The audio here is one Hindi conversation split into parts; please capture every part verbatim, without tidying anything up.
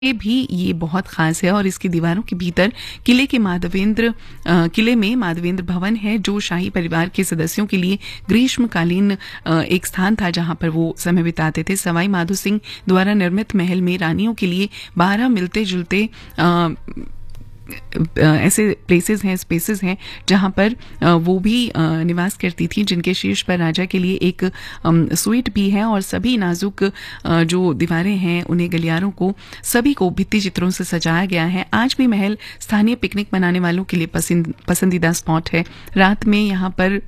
ये भी ये बहुत ख़ास है और इसकी दीवारों के भीतर किले के माधवेंद्र अ, किले में माधवेंद्र भवन है, जो शाही परिवार के सदस्यों के लिए ग्रीष्मकालीन अ, एक स्थान था जहां पर वो समय बिताते थे। सवाई माधो सिंह द्वारा निर्मित महल में रानियों के लिए बारह मिलते जुलते अ, ऐसे प्लेसेस हैं, स्पेसेस हैं जहां पर वो भी निवास करती थी, जिनके शीर्ष पर राजा के लिए एक स्वीट भी है और सभी नाजुक जो दीवारें हैं उन्हें गलियारों को सभी को भित्ति चित्रों से सजाया गया है। आज भी महल स्थानीय पिकनिक मनाने वालों के लिए पसंद पसंदीदा स्पॉट है। रात में यहाँ पर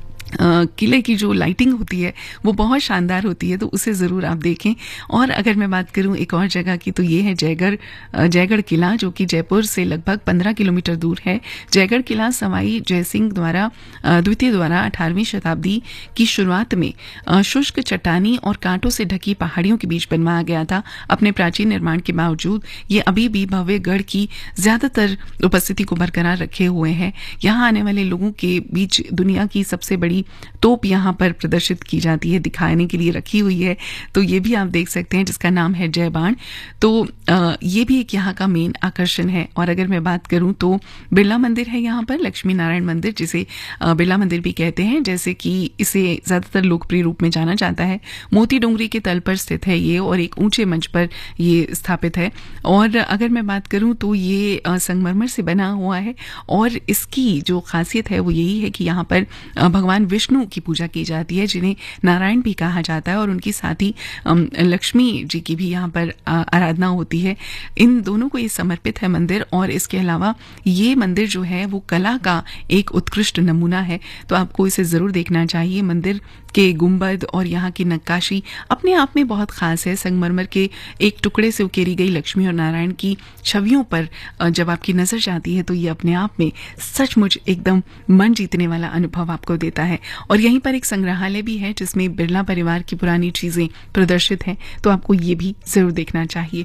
Uh, किले की जो लाइटिंग होती है वो बहुत शानदार होती है, तो उसे ज़रूर आप देखें। और अगर मैं बात करूं एक और जगह की, तो ये है जयगढ़ जयगढ़ किला, जो कि जयपुर से लगभग पंद्रह किलोमीटर दूर है। जयगढ़ किला सवाई जयसिंह द्वारा द्वितीय द्वारा अठारहवीं शताब्दी की शुरुआत में शुष्क चट्टानी और कांटों से ढकी पहाड़ियों के बीच बनवाया गया था। अपने प्राचीन निर्माण के बावजूद ये अभी भी भव्य गढ़ की ज़्यादातर उपस्थिति को बरकरार रखे हुए हैं। यहाँ आने वाले लोगों के बीच दुनिया की सबसे बड़ी तोप यहाँ पर प्रदर्शित की जाती है, दिखाने के लिए रखी हुई है, तो ये भी आप देख सकते हैं, जिसका नाम है जय बाण। तो आ, ये भी एक यहाँ का मेन आकर्षण है। और अगर मैं बात करूँ तो बिरला मंदिर है यहाँ पर, लक्ष्मी नारायण मंदिर, जिसे बिरला मंदिर भी कहते हैं, जैसे कि इसे ज़्यादातर लोकप्रिय रूप में जाना जाता है। मोती डोंगरी के तल पर स्थित है ये और एक ऊंचे मंच पर ये स्थापित है। और अगर मैं बात करूँ तो ये संगमरमर से बना हुआ है और इसकी जो खासियत है वो यही है कि यहाँ पर भगवान विष्णु की पूजा की जाती है, जिन्हें नारायण भी कहा जाता है, और उनकी साथ ही लक्ष्मी जी की भी यहाँ पर आराधना होती है। इन दोनों को ये समर्पित है मंदिर। और इसके अलावा ये मंदिर जो है वो कला का एक उत्कृष्ट नमूना है, तो आपको इसे ज़रूर देखना चाहिए। मंदिर के गुंबद और यहाँ की नक्काशी अपने आप में बहुत खास है। संगमरमर के एक टुकड़े से उकेरी गई लक्ष्मी और नारायण की छवियों पर जब आपकी नजर जाती है तो ये अपने आप में सचमुच एकदम मन जीतने वाला अनुभव आपको देता है। और यहीं पर एक संग्रहालय भी है जिसमें बिरला परिवार की पुरानी चीजें प्रदर्शित हैं, तो आपको ये भी जरूर देखना चाहिए।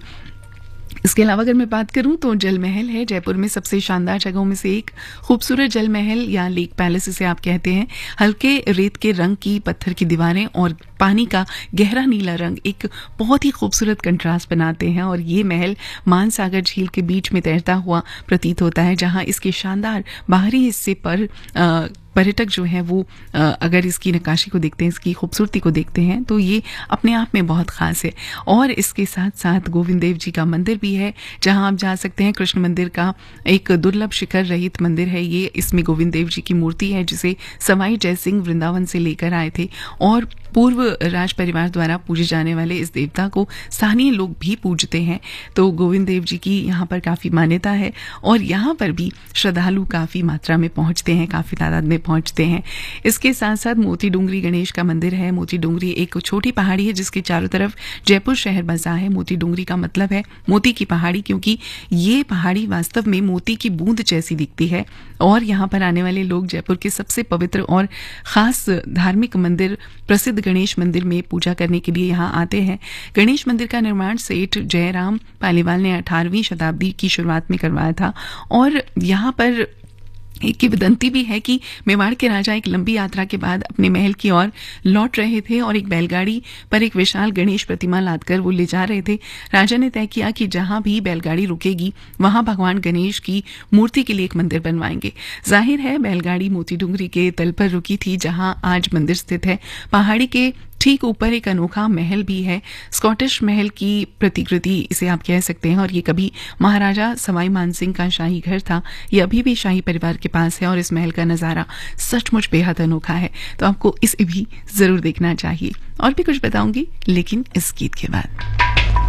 इसके अलावा अगर मैं बात करूं तो जल महल है, जयपुर में सबसे शानदार जगहों में से एक खूबसूरत जल महल या लेक पैलेस इसे आप कहते हैं। हल्के रेत के रंग की पत्थर की दीवारें और पानी का गहरा नीला रंग एक बहुत ही खूबसूरत कंट्रास्ट बनाते हैं। और ये महल मानसागर झील के बीच में तैरता हुआ प्रतीत होता है, जहां इसके शानदार बाहरी हिस्से पर आ, पर्यटक जो है वो अगर इसकी नक्काशी को देखते हैं, इसकी खूबसूरती को देखते हैं, तो ये अपने आप में बहुत खास है। और इसके साथ साथ गोविंद देव जी का मंदिर भी है, जहां आप जा सकते हैं। कृष्ण मंदिर का एक दुर्लभ शिखर रहित मंदिर है ये। इसमें गोविंद देव जी की मूर्ति है, जिसे सवाई जयसिंह वृंदावन से लेकर आए थे, और पूर्व राज परिवार द्वारा पूजे जाने वाले इस देवता को स्थानीय लोग भी पूजते हैं। तो गोविंद देव जी की यहाँ पर काफ़ी मान्यता है और यहाँ पर भी श्रद्धालु काफ़ी मात्रा में पहुँचते हैं, काफ़ी तादाद में पहुँचते हैं। इसके साथ साथ मोती डोंगरी गणेश का मंदिर है। मोती डोंगरी एक छोटी पहाड़ी है जिसके चारों तरफ जयपुर शहर बसा है। मोती डोंगरी का मतलब है मोती की पहाड़ी, क्योंकि ये पहाड़ी वास्तव में मोती की बूंद जैसी दिखती है। और यहाँ पर आने वाले लोग जयपुर के सबसे पवित्र और खास धार्मिक मंदिर प्रसिद्ध गणेश मंदिर में पूजा करने के लिए यहाँ आते हैं। गणेश मंदिर का निर्माण सेठ जयराम पालीवाल ने अठारहवीं शताब्दी की शुरुआत में करवाया था। और यहाँ पर एक किंवदंती भी है कि मेवाड़ के राजा एक लंबी यात्रा के बाद अपने महल की ओर लौट रहे थे और एक बैलगाड़ी पर एक विशाल गणेश प्रतिमा लादकर वो ले जा रहे थे। राजा ने तय किया कि जहां भी बैलगाड़ी रुकेगी वहां भगवान गणेश की मूर्ति के लिए एक मंदिर बनवाएंगे। जाहिर है बैलगाड़ी मोती डोंगरी के तल पर रुकी थी, जहां आज मंदिर स्थित है। पहाड़ी के ठीक ऊपर एक अनोखा महल भी है, स्कॉटिश महल की प्रतिकृति इसे आप कह सकते हैं। और ये कभी महाराजा सवाई मानसिंह का शाही घर था, ये अभी भी शाही परिवार के पास है और इस महल का नज़ारा सचमुच बेहद अनोखा है, तो आपको इसे भी जरूर देखना चाहिए। और भी कुछ बताऊंगी लेकिन इस गीत के बाद।